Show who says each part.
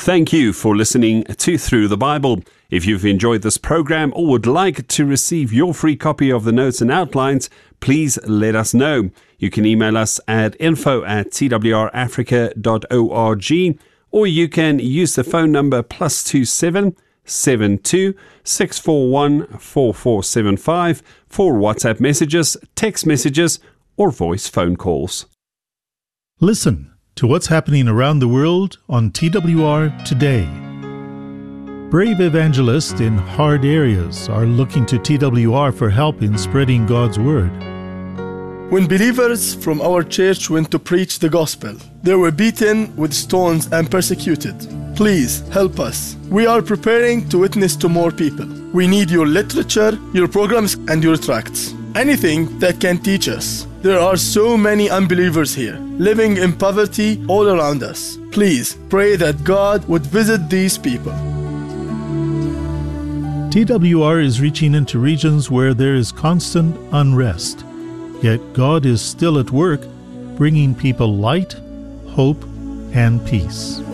Speaker 1: Thank you for listening to Through the Bible. If you've enjoyed this program or would like to receive your free copy of the notes and outlines, please let us know. You can email us at info@twrafrica.org, or you can use the phone number +27 72 641 4475 for WhatsApp messages, text messages, or voice phone calls.
Speaker 2: Listen to what's happening around the world on TWR Today. Brave evangelists in hard areas are looking to TWR for help in spreading God's word.
Speaker 3: When believers from our church went to preach the gospel, they were beaten with stones and persecuted. Please help us. We are preparing to witness to more people. We need your literature, your programs, and your tracts. Anything that can teach us. There are so many unbelievers here, living in poverty all around us. Please pray that God would visit these people.
Speaker 2: TWR is reaching into regions where there is constant unrest. Yet God is still at work, bringing people light, hope, and peace.